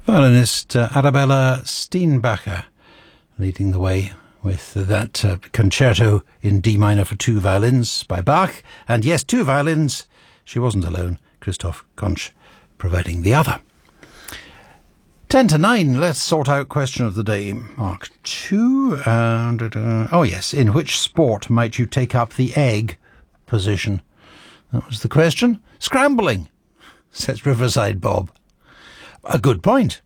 Violinist Arabella Steenbacher leading the way with that concerto in D minor for two violins by Bach. And yes, two violins. She wasn't alone. Christoph Konch providing the other. 10 to 9, let's sort out question of the day. Mark 2. Oh yes, in which sport might you take up the egg position? That was the question. Scrambling, says Riverside Bob. A good point.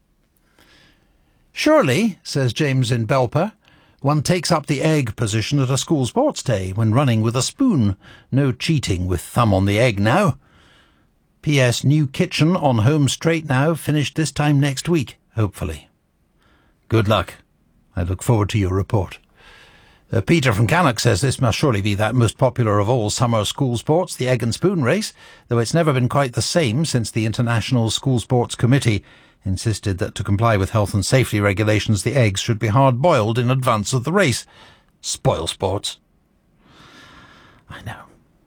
Surely, says James in Belper, one takes up the egg position at a school sports day when running with a spoon. No cheating with thumb on the egg now. P.S. New kitchen on home straight now, finished this time next week, hopefully. Good luck. I look forward to your report. Peter from Cannock says this must surely be that most popular of all summer school sports, the egg and spoon race, though it's never been quite the same since the International School Sports Committee insisted that to comply with health and safety regulations, the eggs should be hard-boiled in advance of the race. Spoil sports. I know.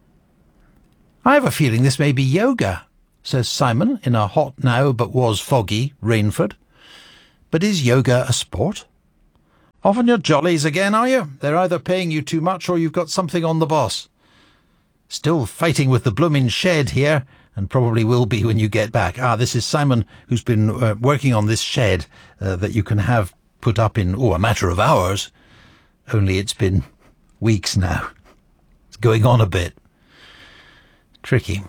I have a feeling this may be yoga, says Simon in a hot now but was foggy Rainford. But is yoga a sport? Off on your jollies again, are you? They're either paying you too much or you've got something on the boss. Still fighting with the blooming shed here, and probably will be when you get back. This is Simon, who's been working on this shed that you can have put up in, a matter of hours. Only it's been weeks now. It's going on a bit. Tricky.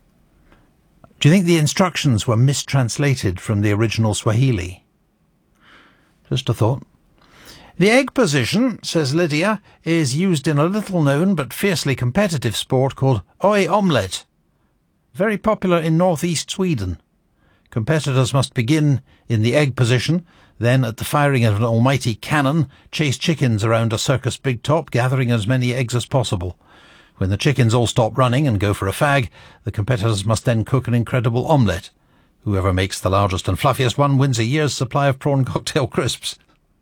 Do you think the instructions were mistranslated from the original Swahili? Just a thought. The egg position, says Lydia, is used in a little-known but fiercely competitive sport called Oi Omelette. Very popular in northeast Sweden. Competitors must begin in the egg position, then at the firing of an almighty cannon, chase chickens around a circus big top, gathering as many eggs as possible. When the chickens all stop running and go for a fag, the competitors must then cook an incredible omelette. Whoever makes the largest and fluffiest one wins a year's supply of prawn cocktail crisps.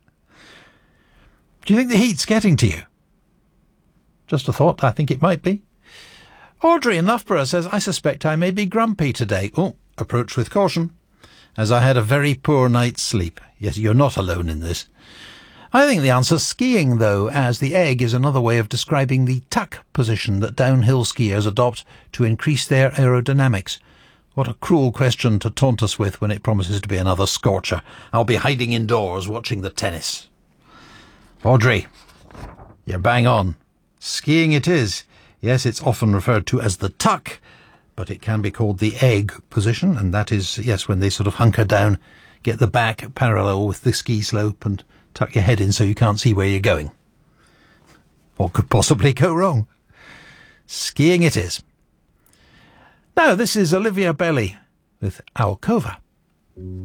Do you think the heat's getting to you? Just a thought, I think it might be. Audrey in Loughborough says, I suspect I may be grumpy today. Approach with caution, as I had a very poor night's sleep. Yes, you're not alone in this. I think the answer's skiing, though, as the egg is another way of describing the tuck position that downhill skiers adopt to increase their aerodynamics. What a cruel question to taunt us with when it promises to be another scorcher. I'll be hiding indoors watching the tennis. Audrey, you're bang on. Skiing it is. Yes, it's often referred to as the tuck, but it can be called the egg position, and that is, yes, when they sort of hunker down, get the back parallel with the ski slope and tuck your head in so you can't see where you're going. What could possibly go wrong? Skiing it is. Now, this is Olivia Belly with Alcova.